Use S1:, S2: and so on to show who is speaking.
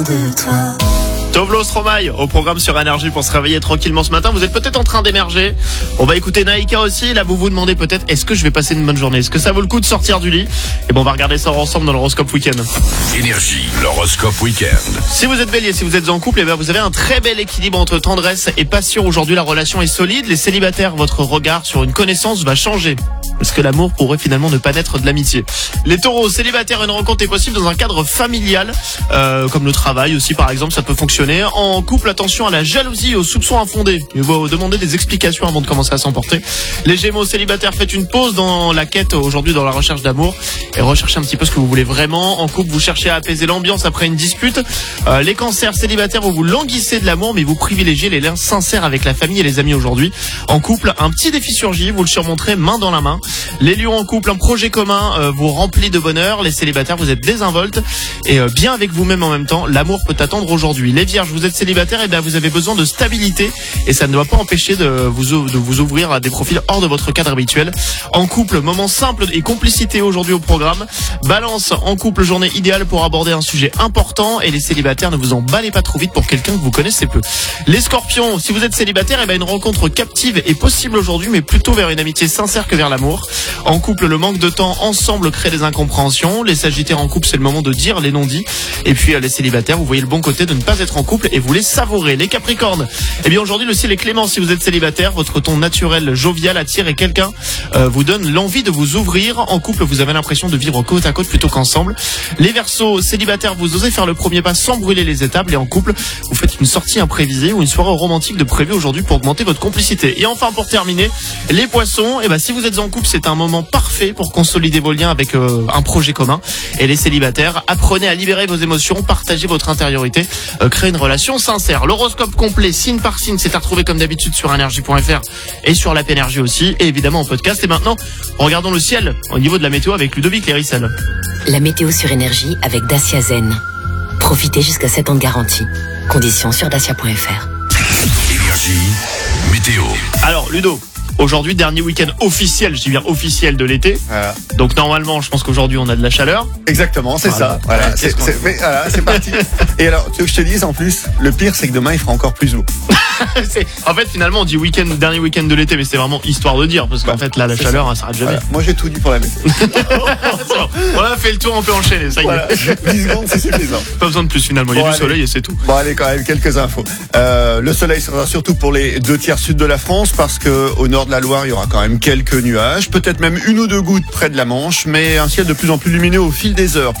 S1: Tovlo Stromae au programme sur Énergie pour se réveiller tranquillement ce matin. Vous êtes peut-être en train d'émerger. On va écouter Naïka aussi. Là, vous vous demandez peut-être, est-ce que je vais passer une bonne journée? Est-ce que ça vaut le coup de sortir du lit? Et bon, on va regarder ça ensemble dans l'horoscope week-end.
S2: Énergie, l'horoscope week-end.
S1: Si vous êtes bélier, si vous êtes en couple, eh bien, vous avez un très bel équilibre entre tendresse et passion. Aujourd'hui, la relation est solide. Les célibataires, votre regard sur une connaissance va changer. Parce que l'amour pourrait finalement ne pas naître de l'amitié. Les taureaux, célibataires, une rencontre est possible dans un cadre familial, comme le travail aussi par exemple, ça peut fonctionner. En couple, attention à la jalousie, aux soupçons infondés. Il faut demander des explications avant de commencer à s'emporter. Les gémeaux, célibataires, faites une pause dans la quête aujourd'hui, dans la recherche d'amour, et recherchez un petit peu ce que vous voulez vraiment. En couple, vous cherchez à apaiser l'ambiance après une dispute. Les cancers, célibataires, vous languissez de l'amour, mais vous privilégiez les liens sincères avec la famille et les amis aujourd'hui. En couple, un petit défi surgit, vous le surmonterez main dans la main. Les lions en couple, un projet commun vous remplit de bonheur. Les célibataires, vous êtes désinvoltes et bien avec vous-même en même temps. L'amour peut attendre aujourd'hui. Les vierges, vous êtes célibataires, et bien vous avez besoin de stabilité et ça ne doit pas empêcher de vous ouvrir à des profils hors de votre cadre habituel. En couple, moment simple et complicité aujourd'hui au programme. Balance, en couple, journée idéale pour aborder un sujet important, et les célibataires, ne vous emballez pas trop vite pour quelqu'un que vous connaissez peu. Les scorpions, si vous êtes célibataire, et bien une rencontre captive est possible aujourd'hui, mais plutôt vers une amitié sincère que vers l'amour. En couple, le manque de temps ensemble crée des incompréhensions. Les sagittaires en couple, c'est le moment de dire les non-dits. Et puis les célibataires, vous voyez le bon côté de ne pas être en couple et vous les savourez. Les capricornes, eh bien aujourd'hui le ciel est clément si vous êtes célibataire. Votre ton naturel jovial attire et quelqu'un vous donne l'envie de vous ouvrir. En couple, vous avez l'impression de vivre côte à côte plutôt qu'ensemble. Les verseaux, célibataires, vous osez faire le premier pas sans brûler les étapes. Et en couple, vous faites une sortie imprévisée ou une soirée romantique de prévu aujourd'hui pour augmenter votre complicité. Et enfin, pour terminer, les poissons, eh ben si vous êtes en couple, c'est un moment parfait pour consolider vos liens avec un projet commun. Et les célibataires, apprenez à libérer vos émotions, partagez votre intériorité, créez une relation sincère. L'horoscope complet, signe par signe, c'est à retrouver comme d'habitude sur énergie.fr et sur l'app Énergie aussi, et évidemment en podcast. Et maintenant, regardons le ciel au niveau de la météo avec Ludovic Lérissel.
S3: La météo sur Énergie avec Dacia Zen. Profitez jusqu'à 7 ans de garantie. Conditions sur dacia.fr.
S2: Énergie, météo.
S1: Alors Ludo, aujourd'hui, dernier week-end officiel, je dis bien officiel de l'été.
S4: Voilà.
S1: Donc normalement, je pense qu'aujourd'hui, on a de la chaleur.
S4: Exactement, c'est
S1: Voilà.
S4: ça. Voilà,
S1: Ouais,
S4: c'est parti. Et alors, tu veux que je te dise, en plus, le pire, c'est que demain, il fera encore plus beau.
S1: En fait, finalement, on dit dernier week-end de l'été, mais c'est vraiment histoire de dire, parce qu'en fait, là, la chaleur, ça s'arrête jamais.
S4: Voilà. Moi, j'ai tout dit pour la météo.
S1: C'est bon. On a fait le tour, on peut enchaîner, ça y est.
S4: Voilà, 10 secondes, c'est suffisant.
S1: Pas besoin de plus finalement, il y a
S4: Bon,
S1: du
S4: allez.
S1: soleil et c'est tout.
S4: Bon, allez, quand même, quelques infos. Le soleil sera surtout pour les 2 tiers sud de la France, parce que au nord de la Loire, il y aura quand même quelques nuages, peut-être même 1 ou 2 gouttes près de la Manche, mais un ciel de plus en plus lumineux au fil des heures.